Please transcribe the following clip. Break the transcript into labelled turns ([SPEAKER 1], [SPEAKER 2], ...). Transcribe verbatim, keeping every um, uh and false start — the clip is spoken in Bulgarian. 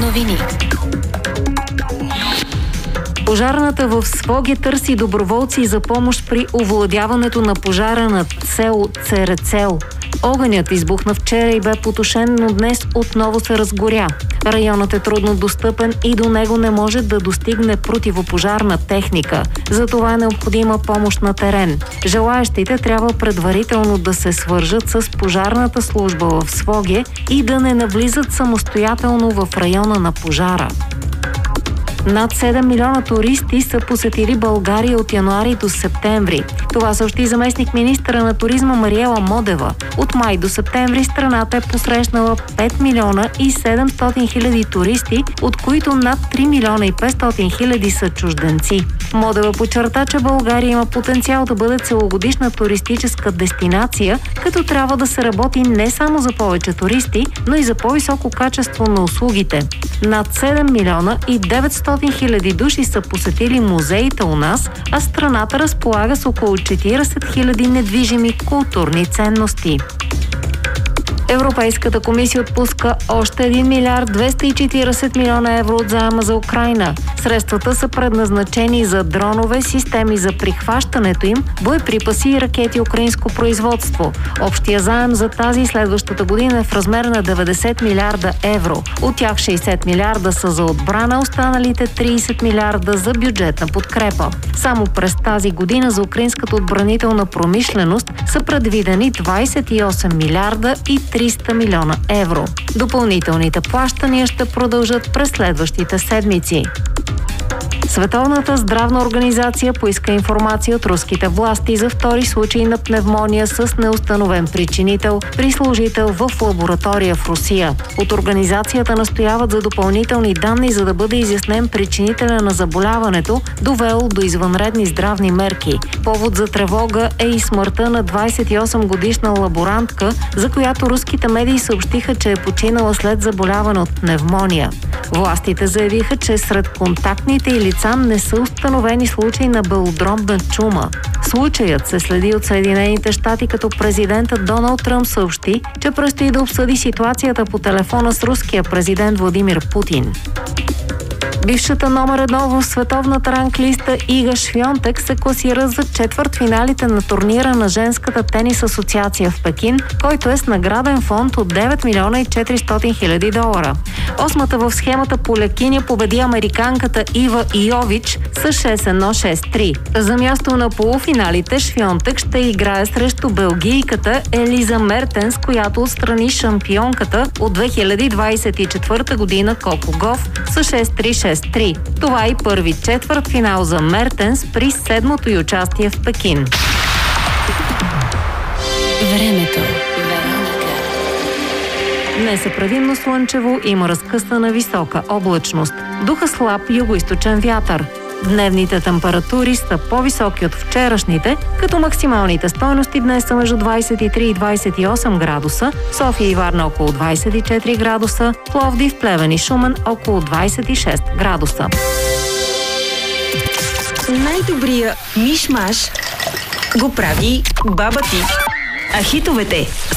[SPEAKER 1] новини. Пожарната в Своге търси доброволци за помощ при овладяването на пожара над село Церецел. Огънят избухна вчера и бе потушен, но днес отново се разгоря. Районът е трудно достъпен и до него не може да достигне противопожарна техника. Затова е необходима помощ на терен. Желаещите трябва предварително да се свържат с пожарната служба в Своге и да не навлизат самостоятелно в района на пожара. Над седем милиона туристи са посетили България от януари до септември. Това съобщи заместник министъра на туризма Мариела Модева. От май до септември страната е посрещнала пет милиона и седемстотин хиляди туристи, от които над три милиона и петстотин хиляди са чужденци. Модева подчерта, че България има потенциал да бъде целогодишна туристическа дестинация, като трябва да се работи не само за повече туристи, но и за по-високо качество на услугите. Над седем милиона и деветстотин хиляди души са посетили музеите у нас, а страната разполага с около четиридесет хиляди недвижими културни ценности. Европейската комисия отпуска още един милиард двеста и четиридесет милиона евро от заема за Украйна. Средствата са предназначени за дронове, системи за прихващането им, боеприпаси и ракети украинско производство. Общия заем за тази и следващата година е в размер на деветдесет милиарда евро. От тях шейсет милиарда са за отбрана, останалите тридесет милиарда за бюджетна подкрепа. Само през тази година за украинската отбранителна промишленост са предвидени двадесет и осем милиарда и триста милиона евро. Допълнителните плащания ще продължат през следващите седмици. Световната здравна организация поиска информация от руските власти за втори случай на пневмония с неустановен причинител при служител в лаборатория в Русия. От организацията настояват за допълнителни данни, за да бъде изяснен причинителя на заболяването, довело до извънредни здравни мерки. Повод за тревога е и смъртта на двадесет и осем годишна лаборантка, за която руските медии съобщиха, че е починала след заболяване от пневмония. Властите заявиха, че сред контактните и лица не са установени случаи на белодробна чума. Случаят се следи от Съединените щати, като президентът Доналд Тръмп съобщи, че предстои да обсъди ситуацията по телефона с руския президент Владимир Путин. Бившата номер едно в световната ранглиста Ига Швионтек се класира за четвъртфиналите на турнира на женската тенис асоциация в Пекин, който е с награден фонд от девет милиона и четиристотин хиляди долара. Осмата в схемата полякиня победи американката Ива Йович с шест едно шест три. За място на полуфиналите Швионтек ще играе срещу белгийката Елиза Мертенс, която отстрани шампионката от две хиляди двадесет и четвърта година Коко Гоф с шест три шест три. Това е и първи четвъртфинал за Мертенс при седмото й участие в Пекин. Времето. Днес е предимно слънчево, има разкъсана висока облачност. Духа слаб югоизточен вятър. Дневните температури са по-високи от вчерашните, като максималните стойности днес са между двадесет и три и двадесет и осем градуса, София и Варна около двадесет и четири градуса, Пловдив, Плевен и Шумен около двадесет и шест градуса.
[SPEAKER 2] Най-добрия миш-маш го прави баба ти. А хитовете